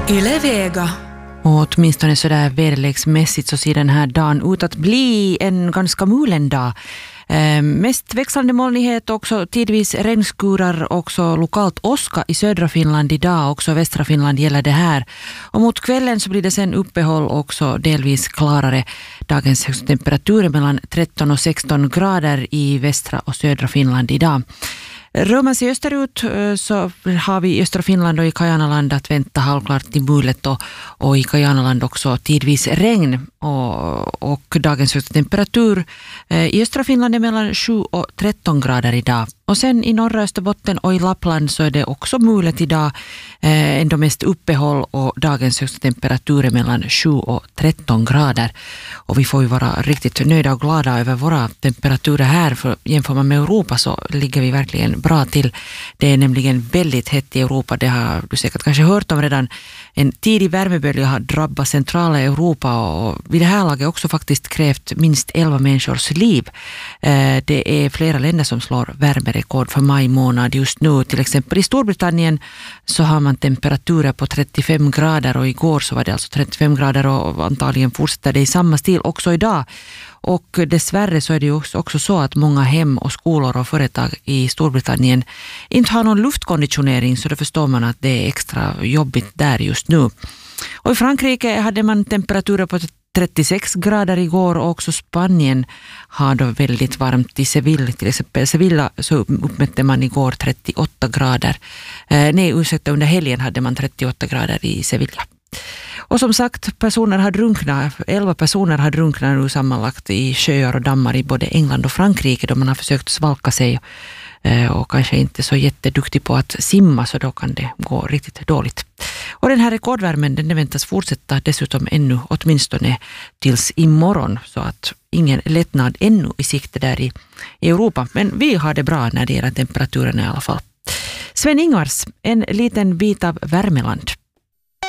Yle Vega. Och åtminstone sådär väderleksmässigt så ser den här dagen ut att bli en ganska mulen dag. Mest växlande molnighet, också tidvis regnskurar, också lokalt åska i södra Finland idag, också västra Finland gäller det här. Och mot kvällen så blir det sen uppehåll, också delvis klarare. Dagens högsta temperatur mellan 13 och 16 grader i västra och södra Finland idag. Rör man sig österut så har vi i östra Finland och i Kajanaland att vänta halvklart till mulet och i Kajanaland också tidvis regn och dagens högsta temperatur i östra Finland är mellan 7 och 13 grader idag. Och sen i norra Österbotten och i Lappland så är det också mulet idag, ändå mest uppehåll och dagens högsta temperatur är mellan 7 och 13 grader. Och vi får ju vara riktigt nöjda och glada över våra temperaturer här, för jämför man med Europa så ligger vi verkligen bra till. Det är nämligen väldigt hett i Europa, det har du säkert kanske hört om redan. En tidig värmebölja har drabbat centrala Europa och vid det här laget också faktiskt krävt minst 11 människors liv. Det är flera länder som slår värmerekord för maj månad just nu. Till exempel i Storbritannien så har man temperaturer på 35 grader och igår så var det alltså 35 grader och antagligen fortsätter det i samma stil också idag. Och dessvärre så är det ju också så att många hem och skolor och företag i Storbritannien inte har någon luftkonditionering, så då förstår man att det är extra jobbigt där just nu. Och i Frankrike hade man temperaturer på 36 grader igår och också Spanien har då väldigt varmt i Sevilla. Till exempel Sevilla så uppmätte man igår 38 grader. Under helgen hade man 38 grader i Sevilla. Och som sagt, 11 personer har drunknat nu sammanlagt i sjöar och dammar i både England och Frankrike då man har försökt svalka sig och kanske inte så jätteduktig på att simma, så då kan det gå riktigt dåligt. Och den här rekordvärmen den väntas fortsätta dessutom ännu åtminstone tills imorgon, så att ingen lättnad ännu i sikte där i Europa. Men vi har det bra när det gäller temperaturen i alla fall. Sven Ingvars, en liten bit av Värmeland.